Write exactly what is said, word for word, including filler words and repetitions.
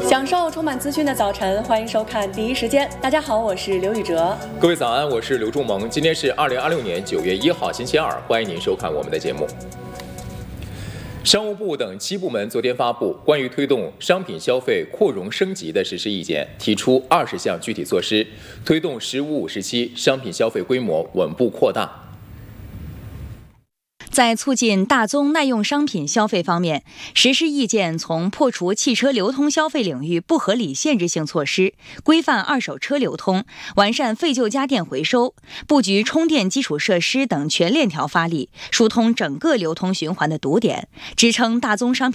享受充满资讯的早晨，欢迎收看第一时间。大家好，我是刘宇哲。 各位早安，我是刘仲萌。今天是二零二六年九月一号，星期二，欢迎您收看我们的节目。商务部等七部门昨天发布关于推动商品消费扩容升级的实施意见，提出二十项具体措施，推动“十五五”时期商品消费规模稳步扩大。 在促进大宗耐用商品消费方面，实施意见从破除汽车流通消费领域不合理限制性措施，规范二手车流通，完善废旧家电回收，布局充电基础设施等全链条发力，疏通整个流通循环的堵点，支撑大宗商品